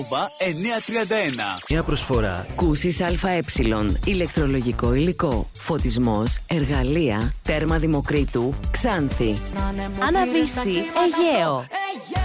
931. Μια προσφορά. Κούσης ΑΕ. Ηλεκτρολογικό υλικό. Φωτισμός. Εργαλεία. Τέρμα Δημοκρίτου. Ξάνθη. Αναβύση Αιγαίο.